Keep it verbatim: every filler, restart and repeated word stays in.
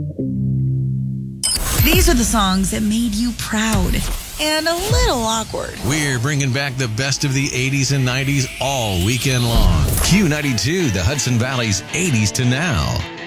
These are the songs that made you proud and a little awkward. We're bringing back the best of the eighties and nineties all weekend long. Q ninety-two, the Hudson Valley's eighties to now.